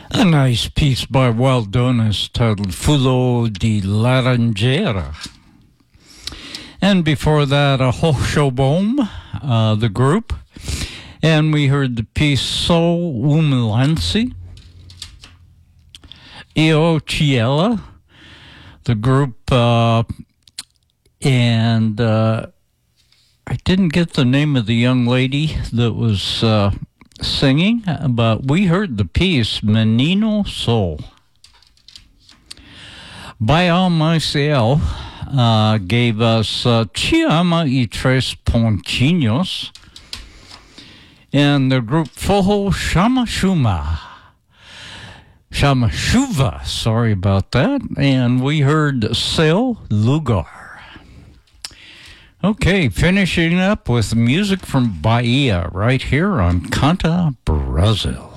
A nice piece by Waldonis titled Fulo de Laranjeira. And before that, a Hoshobom, the group. And we heard the piece So Umlansi. Io Ciela, the group, and I didn't get the name of the young lady that was singing, but we heard the piece Menino Sol. Bayal Maciel gave us Chiama y Tres Ponchinos and the group Foho Shamashuva, sorry about that, and we heard Seu Lugar. Okay, finishing up with music from Bahia right here on Canta Brazil.